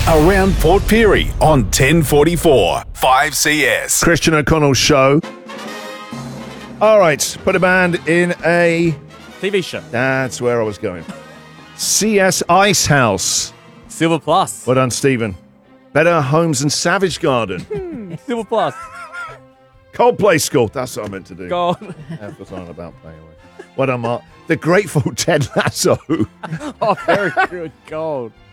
Around Port Pirie on 1044 5CS. Christian O'Connell's show. All right, put a band in a... TV show. That's where I was going. CS Ice House. Silver Plus. Well done, Stephen. Better Homes and Savage Garden. Silver Plus. Coldplay School. That's what I meant to do. Gold. That was on about playing away. Well done, Mark. The Grateful Ted Lasso. Oh, very good. Gold.